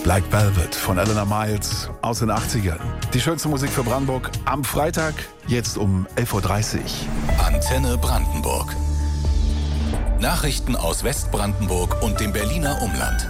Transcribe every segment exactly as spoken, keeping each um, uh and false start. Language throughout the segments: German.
Like Velvet von Eleanor Miles aus den achtzigern. Die schönste Musik für Brandenburg am Freitag, jetzt um elf Uhr dreißig. Antenne Brandenburg. Nachrichten aus Westbrandenburg und dem Berliner Umland.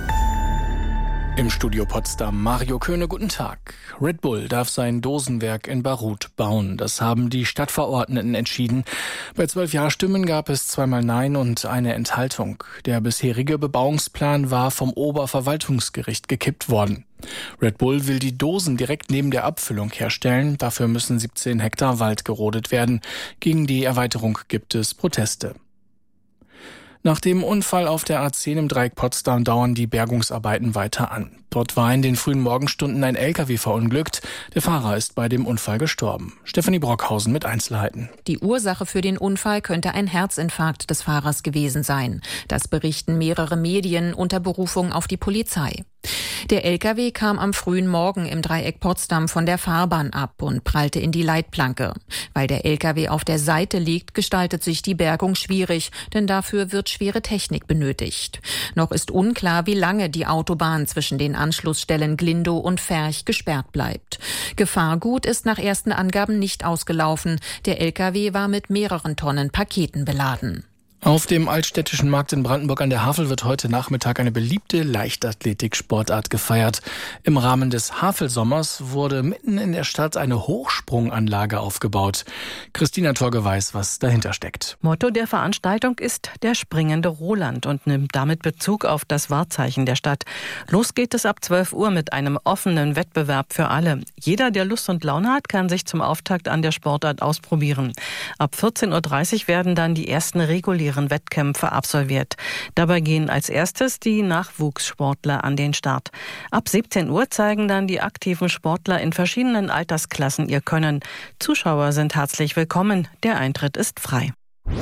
Im Studio Potsdam Mario Köhne, guten Tag. Red Bull darf sein Dosenwerk in Baruth bauen. Das haben die Stadtverordneten entschieden. Bei zwölf Ja-Stimmen gab es zweimal Nein und eine Enthaltung. Der bisherige Bebauungsplan war vom Oberverwaltungsgericht gekippt worden. Red Bull will die Dosen direkt neben der Abfüllung herstellen. Dafür müssen siebzehn Hektar Wald gerodet werden. Gegen die Erweiterung gibt es Proteste. Nach dem Unfall auf der A zehn im Dreieck Potsdam dauern die Bergungsarbeiten weiter an. Dort war in den frühen Morgenstunden ein L K W verunglückt. Der Fahrer ist bei dem Unfall gestorben. Stefanie Brockhausen mit Einzelheiten. Die Ursache für den Unfall könnte ein Herzinfarkt des Fahrers gewesen sein. Das berichten mehrere Medien unter Berufung auf die Polizei. Der L K W kam am frühen Morgen im Dreieck Potsdam von der Fahrbahn ab und prallte in die Leitplanke. Weil der L K W auf der Seite liegt, gestaltet sich die Bergung schwierig, denn dafür wird schwere Technik benötigt. Noch ist unklar, wie lange die Autobahn zwischen den Anschlussstellen Glindow und Ferch gesperrt bleibt. Gefahrgut ist nach ersten Angaben nicht ausgelaufen. Der L K W war mit mehreren Tonnen Paketen beladen. Auf dem Altstädtischen Markt in Brandenburg an der Havel wird heute Nachmittag eine beliebte Leichtathletik-Sportart gefeiert. Im Rahmen des Havelsommers wurde mitten in der Stadt eine Hochsprunganlage aufgebaut. Christina Torge weiß, was dahinter steckt. Motto der Veranstaltung ist der springende Roland und nimmt damit Bezug auf das Wahrzeichen der Stadt. Los geht es ab zwölf Uhr mit einem offenen Wettbewerb für alle. Jeder, der Lust und Laune hat, kann sich zum Auftakt an der Sportart ausprobieren. Ab vierzehn Uhr dreißig werden dann die ersten regulären Wettkämpfe absolviert. Dabei gehen als erstes die Nachwuchssportler an den Start. Ab siebzehn Uhr zeigen dann die aktiven Sportler in verschiedenen Altersklassen ihr Können. Zuschauer sind herzlich willkommen. Der Eintritt ist frei.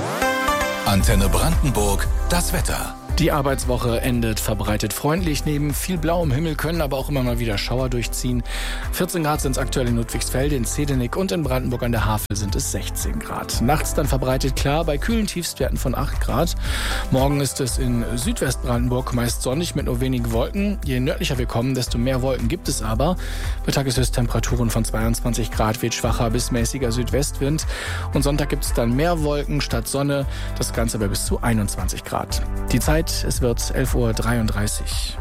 Antenne Brandenburg, das Wetter. Die Arbeitswoche endet verbreitet freundlich. Neben viel blauem Himmel können aber auch immer mal wieder Schauer durchziehen. vierzehn Grad sind es aktuell in Ludwigsfelde, in Zedenick und in Brandenburg an der Havel sind es sechzehn Grad. Nachts dann verbreitet klar bei kühlen Tiefstwerten von acht Grad. Morgen ist es in Südwestbrandenburg meist sonnig mit nur wenigen Wolken. Je nördlicher wir kommen, desto mehr Wolken gibt es aber. Bei Tageshöchsttemperaturen von zweiundzwanzig Grad weht schwacher bis mäßiger Südwestwind. Und Sonntag gibt es dann mehr Wolken statt Sonne. Das Ganze bei bis zu einundzwanzig Grad. Die Zeit, es wird elf Uhr dreiunddreißig.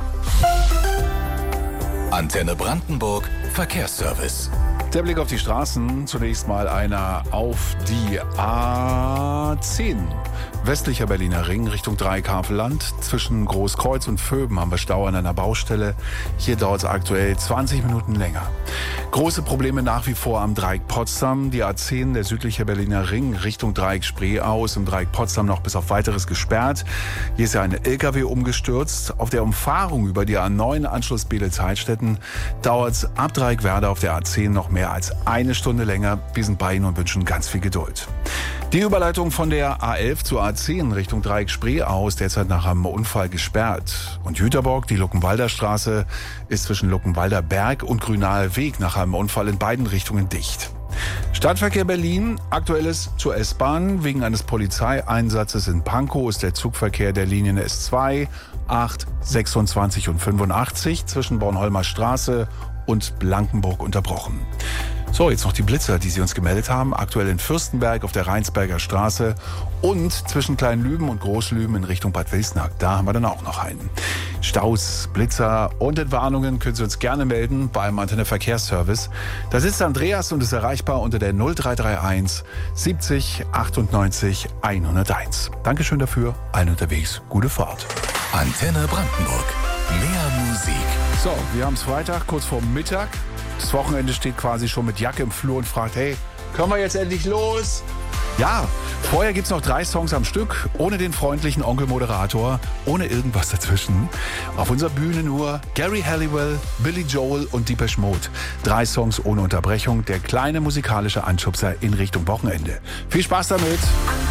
Antenne Brandenburg, Verkehrsservice. Der Blick auf die Straßen, zunächst mal einer auf die A zehn. Westlicher Berliner Ring Richtung Dreieck-Havelland. Zwischen Großkreuz und Vöben haben wir Stau an einer Baustelle. Hier dauert es aktuell zwanzig Minuten länger. Große Probleme nach wie vor am Dreieck Potsdam. Die A zehn, der südliche Berliner Ring Richtung Dreieck Spree aus. Im Dreieck Potsdam noch bis auf Weiteres gesperrt. Hier ist ja ein L K W umgestürzt. Auf der Umfahrung über die A neun Anschluss Beelitz-Heidstetten dauert es ab Dreieck Werder auf der A zehn noch mehr als eine Stunde länger. Wir sind bei Ihnen und wünschen ganz viel Geduld. Die Überleitung von der A elf zur A zehn Richtung Dreieck Spree aus, derzeit nach einem Unfall gesperrt. Und Jüterbock, die Luckenwalder Straße, ist zwischen Luckenwalder Berg und Grünaer Weg nach einem Unfall in beiden Richtungen dicht. Stadtverkehr Berlin, aktuelles zur S-Bahn. Wegen eines Polizeieinsatzes in Pankow ist der Zugverkehr der Linien S zwei, acht, sechsundzwanzig und fünfundachtzig zwischen Bornholmer Straße und Blankenburg unterbrochen. So, jetzt noch die Blitzer, die Sie uns gemeldet haben. Aktuell in Fürstenberg auf der Rheinsberger Straße und zwischen Kleinlüben und Großlüben in Richtung Bad Wilsnack. Da haben wir dann auch noch einen. Staus, Blitzer und Entwarnungen können Sie uns gerne melden beim Antenne Verkehrsservice. Da sitzt Andreas und ist erreichbar unter der null drei drei eins siebzig achtundneunzig hunderteins. Dankeschön dafür. Allen unterwegs. Gute Fahrt. Antenne Brandenburg. Mehr Musik. So, wir haben es Freitag, kurz vor Mittag. Das Wochenende steht quasi schon mit Jacke im Flur und fragt, hey, können wir jetzt endlich los? Ja, vorher gibt's noch drei Songs am Stück, ohne den freundlichen Onkel-Moderator, ohne irgendwas dazwischen. Auf unserer Bühne nur Gary Halliwell, Billy Joel und Depeche Mode. Drei Songs ohne Unterbrechung, der kleine musikalische Anschubser in Richtung Wochenende. Viel Spaß damit!